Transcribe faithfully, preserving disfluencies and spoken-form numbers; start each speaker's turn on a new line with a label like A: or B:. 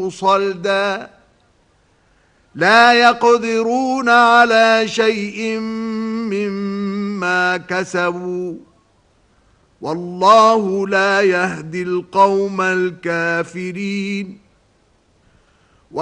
A: صلدا لا يقدرون على شيء مما كسبوا والله لا يهدي القوم الكافرين